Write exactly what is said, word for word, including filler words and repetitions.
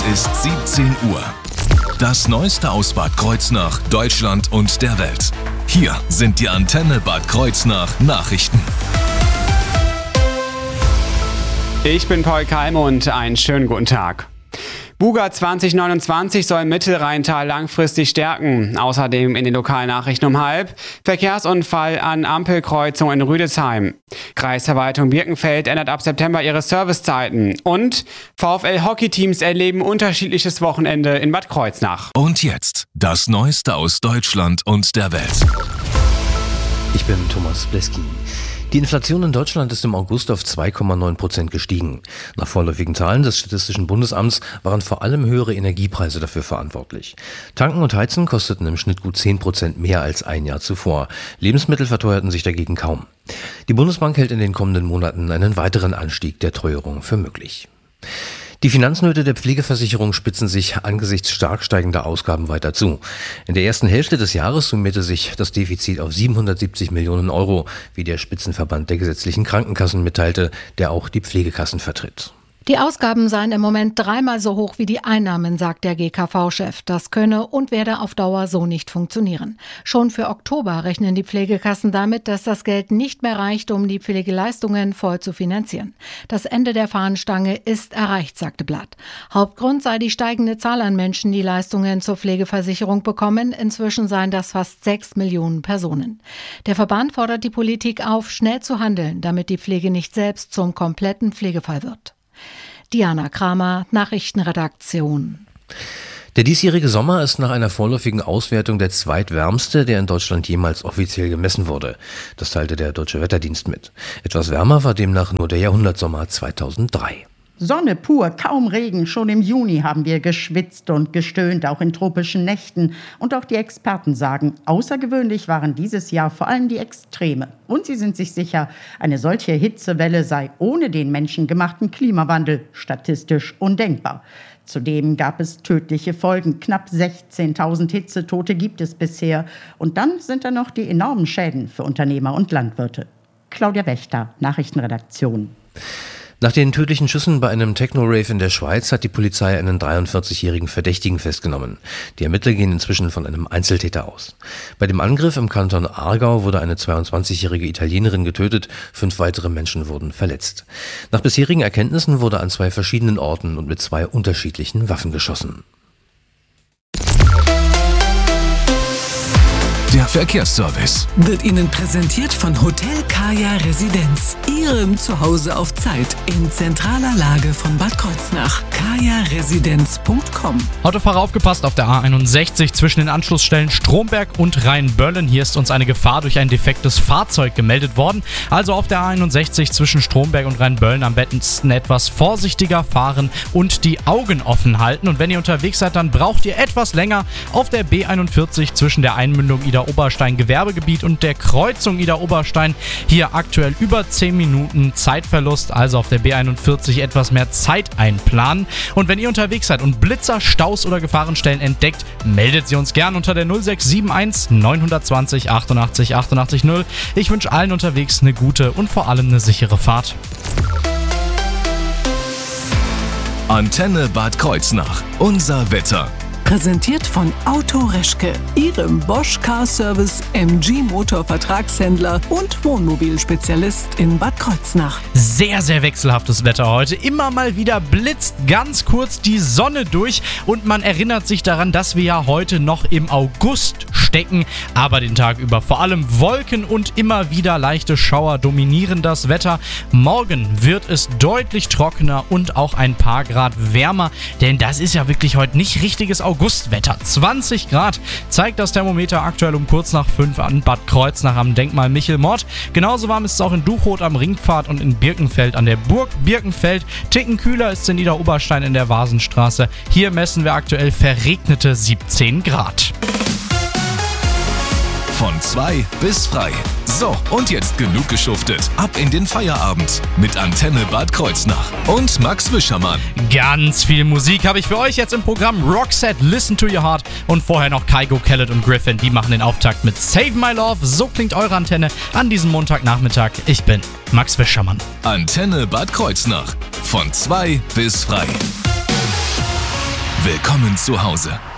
ist siebzehn Uhr. Das Neueste aus Bad Kreuznach, Deutschland und der Welt. Hier sind die Antenne Bad Kreuznach Nachrichten. Ich bin Paul Keime und einen schönen guten Tag. Buga zwanzig neunundzwanzig soll Mittelrheintal langfristig stärken. Außerdem in den Lokalnachrichten um halb. Verkehrsunfall an Ampelkreuzung in Rüdesheim. Kreisverwaltung Birkenfeld ändert ab September ihre Servicezeiten. Und VfL-Hockeyteams erleben unterschiedliches Wochenende in Bad Kreuznach. Und jetzt das Neueste aus Deutschland und der Welt. Ich bin Thomas Bleskin. Die Inflation in Deutschland ist im August auf zwei Komma neun Prozent gestiegen. Nach vorläufigen Zahlen des Statistischen Bundesamts waren vor allem höhere Energiepreise dafür verantwortlich. Tanken und Heizen kosteten im Schnitt gut zehn Prozent mehr als ein Jahr zuvor. Lebensmittel verteuerten sich dagegen kaum. Die Bundesbank hält in den kommenden Monaten einen weiteren Anstieg der Teuerung für möglich. Die Finanznöte der Pflegeversicherung spitzen sich angesichts stark steigender Ausgaben weiter zu. In der ersten Hälfte des Jahres summierte sich das Defizit auf siebenhundertsiebzig Millionen Euro, wie der Spitzenverband der gesetzlichen Krankenkassen mitteilte, der auch die Pflegekassen vertritt. Die Ausgaben seien im Moment dreimal so hoch wie die Einnahmen, sagt der G K V-Chef. Das könne und werde auf Dauer so nicht funktionieren. Schon für Oktober rechnen die Pflegekassen damit, dass das Geld nicht mehr reicht, um die Pflegeleistungen voll zu finanzieren. Das Ende der Fahnenstange ist erreicht, sagte Blatt. Hauptgrund sei die steigende Zahl an Menschen, die Leistungen zur Pflegeversicherung bekommen. Inzwischen seien das fast sechs Millionen Personen. Der Verband fordert die Politik auf, schnell zu handeln, damit die Pflege nicht selbst zum kompletten Pflegefall wird. Diana Kramer, Nachrichtenredaktion. Der diesjährige Sommer ist nach einer vorläufigen Auswertung der zweitwärmste, der in Deutschland jemals offiziell gemessen wurde. Das teilte der Deutsche Wetterdienst mit. Etwas wärmer war demnach nur der Jahrhundertsommer zweitausenddrei. Sonne pur, kaum Regen. Schon im Juni haben wir geschwitzt und gestöhnt, auch in tropischen Nächten. Und auch die Experten sagen, außergewöhnlich waren dieses Jahr vor allem die Extreme. Und sie sind sich sicher, eine solche Hitzewelle sei ohne den menschengemachten Klimawandel statistisch undenkbar. Zudem gab es tödliche Folgen. Knapp sechzehntausend Hitzetote gibt es bisher. Und dann sind da noch die enormen Schäden für Unternehmer und Landwirte. Claudia Wächter, Nachrichtenredaktion. Nach den tödlichen Schüssen bei einem Techno-Rave in der Schweiz hat die Polizei einen dreiundvierzigjährigen Verdächtigen festgenommen. Die Ermittler gehen inzwischen von einem Einzeltäter aus. Bei dem Angriff im Kanton Aargau wurde eine zweiundzwanzigjährige Italienerin getötet, fünf weitere Menschen wurden verletzt. Nach bisherigen Erkenntnissen wurde an zwei verschiedenen Orten und mit zwei unterschiedlichen Waffen geschossen. Der Verkehrsservice wird Ihnen präsentiert von Hotel Kaya Residenz. Ihrem Zuhause auf Zeit in zentraler Lage von Bad Kreuznach. kaya residenz punkt com. Autofahrer aufgepasst auf der A einundsechzig zwischen den Anschlussstellen Stromberg und Rheinböllen. Hier ist uns eine Gefahr durch ein defektes Fahrzeug gemeldet worden. Also auf der A einundsechzig zwischen Stromberg und Rheinböllen am besten etwas vorsichtiger fahren und die Augen offen halten. Und wenn ihr unterwegs seid, dann braucht ihr etwas länger auf der B einundvierzig zwischen der Einmündung Ida Oberstein Gewerbegebiet und der Kreuzung Ida Oberstein. Hier aktuell über zehn Minuten Zeitverlust, also auf der B einundvierzig etwas mehr Zeit einplanen. Und wenn ihr unterwegs seid und Blitzer, Staus oder Gefahrenstellen entdeckt, meldet sie uns gern unter der null sechs sieben eins neun zwei null achtundachtzig achtundachtzig null. Ich wünsche allen unterwegs eine gute und vor allem eine sichere Fahrt. Antenne Bad Kreuznach. Unser Wetter. Präsentiert von Auto Reschke, Ihrem Bosch Car Service M G Motor Vertragshändler und Wohnmobilspezialist in Bad Kreuznach. Sehr, sehr wechselhaftes Wetter heute. Immer mal wieder blitzt ganz kurz die Sonne durch und man erinnert sich daran, dass wir ja heute noch im August stecken, aber den Tag über vor allem Wolken und immer wieder leichte Schauer dominieren das Wetter. Morgen wird es deutlich trockener und auch ein paar Grad wärmer, denn das ist ja wirklich heute nicht richtiges Augustwetter. zwanzig Grad zeigt das Thermometer aktuell um kurz nach fünf an Bad Kreuznach am Denkmal Michelmord. Genauso warm ist es auch in Duchroth am Ringpfad und in Birkenfeld an der Burg Birkenfeld. Ticken kühler ist es in Niederoberstein in der Vasenstraße. Hier messen wir aktuell verregnete siebzehn Grad. Von zwei bis frei. So, und jetzt genug geschuftet. Ab in den Feierabend mit Antenne Bad Kreuznach und Max Wischermann. Ganz viel Musik habe ich für euch jetzt im Programm. Roxette, Listen to Your Heart und vorher noch Kygo, Khaled und Griffin. Die machen den Auftakt mit Save My Love. So klingt eure Antenne an diesem Montagnachmittag. Ich bin Max Wischermann. Antenne Bad Kreuznach. Von zwei bis frei. Willkommen zu Hause.